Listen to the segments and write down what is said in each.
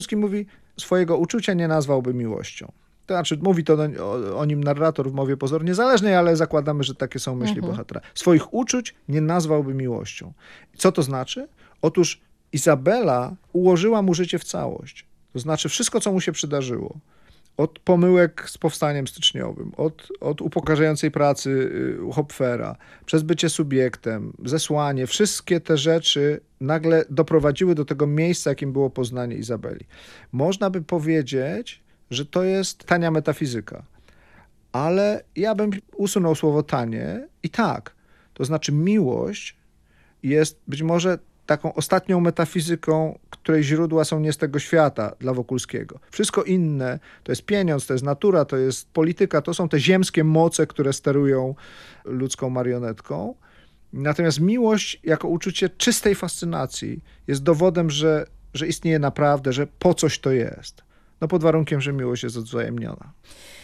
mówi, swojego uczucia nie nazwałby miłością. To znaczy, mówi to o nim narrator w mowie pozornie zależnej, ale zakładamy, że takie są myśli bohatera. Swoich uczuć nie nazwałby miłością. Co to znaczy? Otóż Izabela ułożyła mu życie w całość. To znaczy wszystko, co mu się przydarzyło. Od pomyłek z powstaniem styczniowym, od upokarzającej pracy u Hopfera, przez bycie subiektem, zesłanie, wszystkie te rzeczy nagle doprowadziły do tego miejsca, jakim było poznanie Izabeli. Można by powiedzieć, że to jest tania metafizyka. Ale ja bym usunął słowo tanie i tak. To znaczy miłość jest być może taką ostatnią metafizyką, której źródła są nie z tego świata dla Wokulskiego. Wszystko inne to jest pieniądz, to jest natura, to jest polityka, to są te ziemskie moce, które sterują ludzką marionetką. Natomiast miłość jako uczucie czystej fascynacji jest dowodem, że istnieje naprawdę, że po coś to jest. No pod warunkiem, że miłość jest odwzajemniona.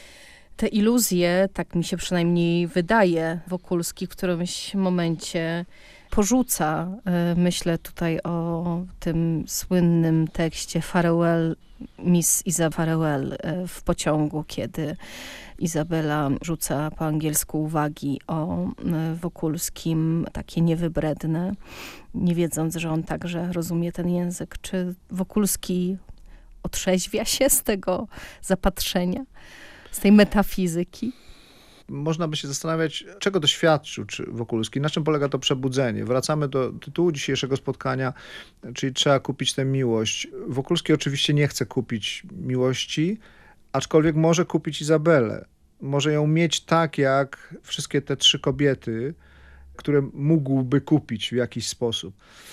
Te iluzje, tak mi się przynajmniej wydaje, Wokulski w którymś momencie porzuca. Myślę tutaj o tym słynnym tekście Farewell, Miss Farewell w pociągu, kiedy Izabela rzuca po angielsku uwagi o Wokulskim, takie niewybredne, nie wiedząc, że on także rozumie ten język. Czy Wokulski otrzeźwia się z tego zapatrzenia, z tej metafizyki? Można by się zastanawiać, czego doświadczył Wokulski, na czym polega to przebudzenie. Wracamy do tytułu dzisiejszego spotkania, czyli trzeba kupić tę miłość. Wokulski oczywiście nie chce kupić miłości, aczkolwiek może kupić Izabelę. Może ją mieć tak, jak wszystkie te 3 kobiety, które mógłby kupić w jakiś sposób.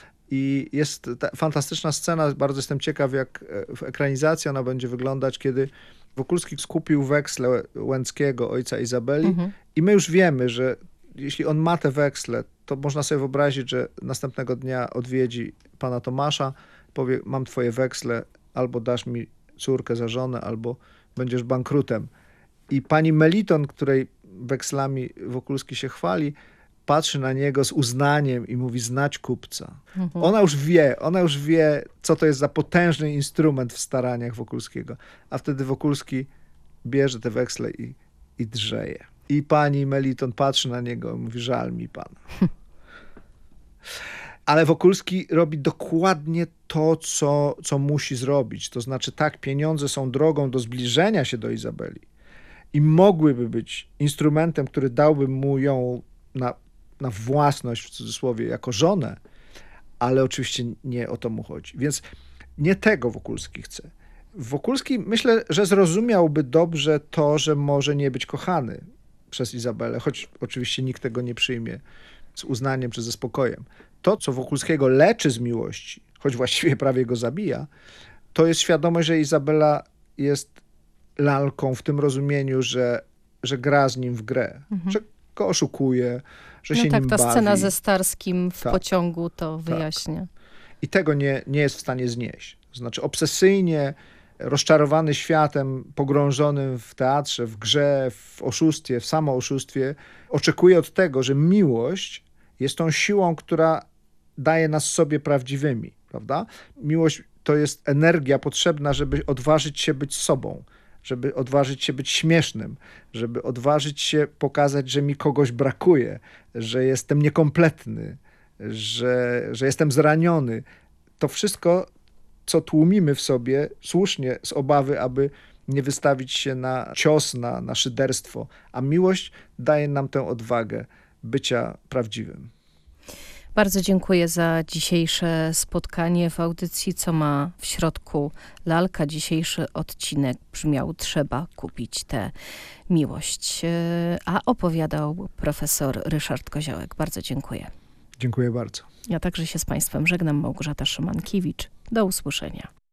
I jest ta fantastyczna scena, bardzo jestem ciekaw, jak w ekranizacji ona będzie wyglądać, kiedy Wokulski skupił weksle Łęckiego, ojca Izabeli, i my już wiemy, że jeśli on ma te weksle, to można sobie wyobrazić, że następnego dnia odwiedzi pana Tomasza, powie, mam twoje weksle, albo dasz mi córkę za żonę, albo będziesz bankrutem. I pani Meliton, której wekslami Wokulski się chwali, patrzy na niego z uznaniem i mówi, znać kupca. Ona już wie, co to jest za potężny instrument w staraniach Wokulskiego. A wtedy Wokulski bierze te weksle i drzeje. I pani Meliton patrzy na niego i mówi, żal mi pan. Ale Wokulski robi dokładnie to, co musi zrobić. To znaczy tak, pieniądze są drogą do zbliżenia się do Izabeli i mogłyby być instrumentem, który dałby mu ją na własność, w cudzysłowie, jako żonę, ale oczywiście nie o to mu chodzi. Więc nie tego Wokulski chce. Wokulski, myślę, że zrozumiałby dobrze to, że może nie być kochany przez Izabelę, choć oczywiście nikt tego nie przyjmie z uznaniem czy ze spokojem. To, co Wokulskiego leczy z miłości, choć właściwie prawie go zabija, to jest świadomość, że Izabela jest lalką w tym rozumieniu, że gra z nim w grę, że go oszukuje, że się nim bawi. Ta scena ze Starskim w pociągu to wyjaśnia. Tak. I tego nie jest w stanie znieść. To znaczy obsesyjnie rozczarowany światem, pogrążonym w teatrze, w grze, w oszustwie, w samooszustwie, oczekuje od tego, że miłość jest tą siłą, która daje nas sobie prawdziwymi, prawda? Miłość to jest energia potrzebna, żeby odważyć się być sobą, żeby odważyć się być śmiesznym, żeby odważyć się pokazać, że mi kogoś brakuje, że jestem niekompletny, że jestem zraniony. To wszystko, co tłumimy w sobie, słusznie z obawy, aby nie wystawić się na cios, na szyderstwo. A miłość daje nam tę odwagę bycia prawdziwym. Bardzo dziękuję za dzisiejsze spotkanie w audycji Co ma w środku lalka. Dzisiejszy odcinek brzmiał Trzeba kupić tę miłość. A opowiadał profesor Ryszard Koziołek. Bardzo dziękuję. Dziękuję bardzo. Ja także się z państwem żegnam. Małgorzata Szymankiewicz. Do usłyszenia.